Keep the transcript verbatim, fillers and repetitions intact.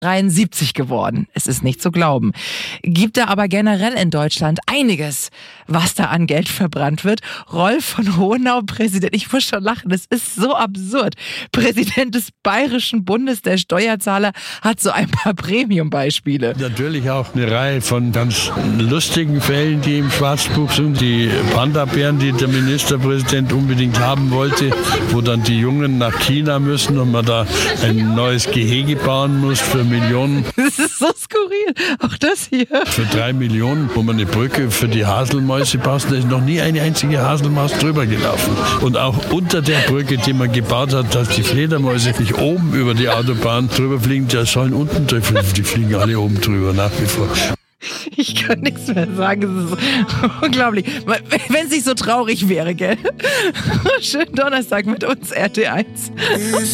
dreiundsiebzig geworden. Es ist nicht zu glauben. Gibt da aber generell in Deutschland einiges, was da an Geld verbrannt wird. Rolf von Hohenau, Präsident, ich muss schon lachen, das ist so absurd. Präsident des Bayerischen Bundes der Steuerzahler hat so ein paar Premium-Beispiele. Natürlich auch eine Reihe von ganz lustigen Fällen, die im Schwarzbuch sind. Die Panda-Bären, die der Ministerpräsident unbedingt haben wollte, wo dann die Jungen nach China müssen und man da ein neues Gehege bauen muss für Millionen. Das ist so skurril. Auch das hier. Für drei Millionen, wo man eine Brücke für die Haselmäuse baut, da ist noch nie eine einzige Haselmaus drüber gelaufen. Und auch unter der Brücke, die man gebaut hat, dass die Fledermäuse nicht oben über die Autobahn drüber fliegen, die sollen unten drüber, die fliegen alle oben drüber nach wie vor. Ich kann nichts mehr sagen, es ist unglaublich. Wenn es nicht so traurig wäre, gell? Schönen Donnerstag mit uns, R T eins.